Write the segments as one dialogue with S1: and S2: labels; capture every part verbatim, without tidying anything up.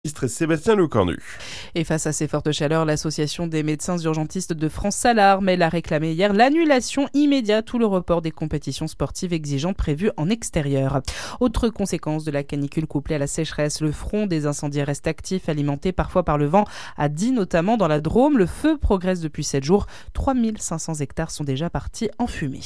S1: Sébastien Lecornu.
S2: Et face à ces fortes chaleurs, l'association des médecins urgentistes de France s'alarme. Elle a réclamé hier l'annulation immédiate ou le report des compétitions sportives exigeantes prévues en extérieur. Autre conséquence de la canicule couplée à la sécheresse, le front des incendies reste actif, alimenté parfois par le vent. À Die notamment dans la Drôme, le feu progresse depuis sept jours. trois mille cinq cents hectares sont déjà partis en fumée.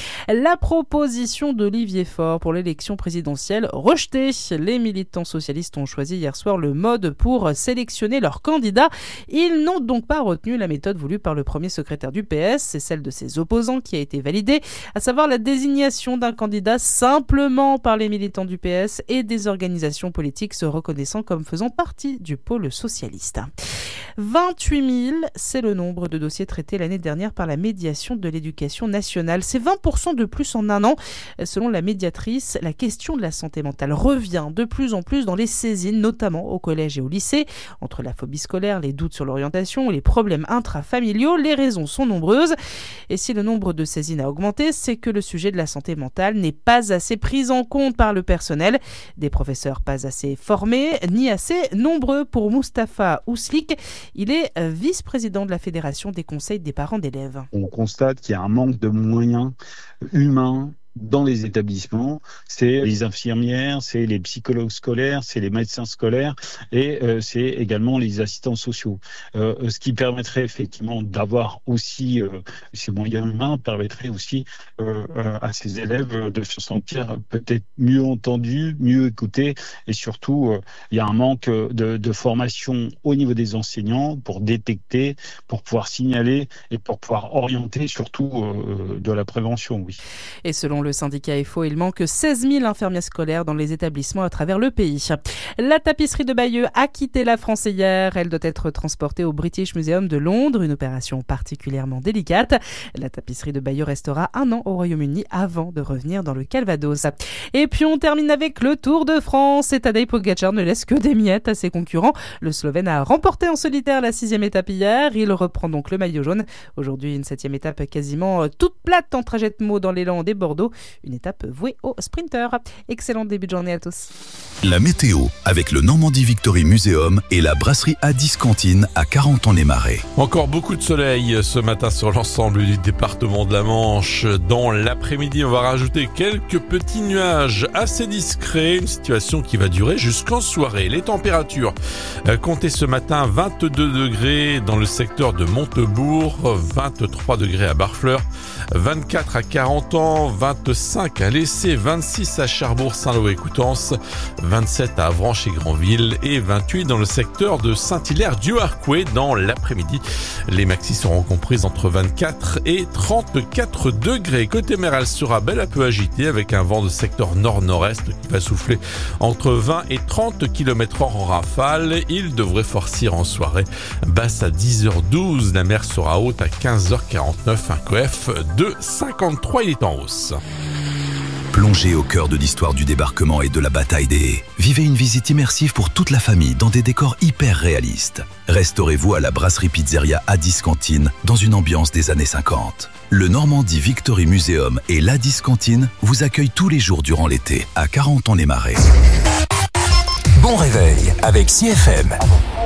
S2: La proposition d'Olivier Faure pour l'élection présidentielle rejetée. Les militants socialistes ont choisi hier soir le mode pour sélectionner leurs candidats. Ils n'ont donc pas retenu la méthode voulue par le premier secrétaire du P S, c'est celle de ses opposants qui a été validée, à savoir la désignation d'un candidat simplement par les militants du P S et des organisations politiques se reconnaissant comme faisant partie du pôle socialiste. vingt-huit mille, c'est le nombre de dossiers traités l'année dernière par la médiation de l'éducation nationale. C'est vingt pour cent de plus en un an. Selon la médiatrice, la question de la santé mentale revient de plus en plus dans les saisines, notamment au collège et au lycée. Entre la phobie scolaire, les doutes sur l'orientation et les problèmes intrafamiliaux, les raisons sont nombreuses. Et si le nombre de saisines a augmenté, c'est que le sujet de la santé mentale n'est pas assez pris en compte par le personnel. Des professeurs pas assez formés, ni assez nombreux pour Moustapha Ouslik. Il est vice-président de la Fédération des conseils des parents d'élèves.
S3: On constate qu'il y a un manque de moyens humains dans les établissements, c'est les infirmières, c'est les psychologues scolaires, c'est les médecins scolaires et euh, c'est également les assistants sociaux. Euh, ce qui permettrait effectivement d'avoir aussi euh, ces moyens humains, permettrait aussi euh, euh, à ces élèves de se sentir peut-être mieux entendus, mieux écoutés et surtout euh, il y a un manque de, de formation au niveau des enseignants pour détecter, pour pouvoir signaler et pour pouvoir orienter surtout euh, de la prévention. Oui.
S2: Et selon le syndicat F O, il manque seize mille infirmières scolaires dans les établissements à travers le pays. La tapisserie de Bayeux a quitté la France hier. Elle doit être transportée au British Museum de Londres, une opération particulièrement délicate. La tapisserie de Bayeux restera un an au Royaume-Uni avant de revenir dans le Calvados. Et puis on termine avec le Tour de France. Et Tadej Pogačar ne laisse que des miettes à ses concurrents. Le Slovène a remporté en solitaire la sixième étape hier. Il reprend donc le maillot jaune. Aujourd'hui, une septième étape quasiment toute plate en trajet de Meaux dans les Landes et Bordeaux. Une étape vouée aux sprinteurs. Excellent début de journée à tous.
S4: La météo avec le Normandie Victory Museum et la brasserie Addis Cantine à Carentan-les-Marais.
S5: Encore beaucoup de soleil ce matin sur l'ensemble du département de la Manche. Dans l'après-midi, on va rajouter quelques petits nuages assez discrets. Une situation qui va durer jusqu'en soirée. Les températures comptez ce matin vingt-deux degrés dans le secteur de Montebourg, vingt-trois degrés à Barfleur, vingt-quatre à Carentan, vingt-cinq à Lessé, vingt-six à Cherbourg-Saint-Lô-et-Coutances, vingt-sept à Avranches et Granville et vingt-huit dans le secteur de Saint-Hilaire-du-Harcouët dans l'après-midi. Les maxis seront comprises entre vingt-quatre et trente-quatre degrés. Côté mer, elle sera belle à peu agitée avec un vent de secteur nord-nord-est qui va souffler entre vingt et trente kilomètres heure en rafale. Il devrait forcir en soirée. Basse à dix heures douze, la mer sera haute à quinze heures quarante-neuf, un C O F de cinquante-trois, il est en hausse.
S4: Plongez au cœur de l'histoire du débarquement et de la bataille des haies. Vivez une visite immersive pour toute la famille dans des décors hyper réalistes. Restaurez-vous à la brasserie pizzeria Addis Cantine dans une ambiance des années cinquante. Le Normandie Victory Museum et l'Addis Cantine vous accueillent tous les jours durant l'été à Carentan-les-Marais.
S6: Bon réveil avec C F M.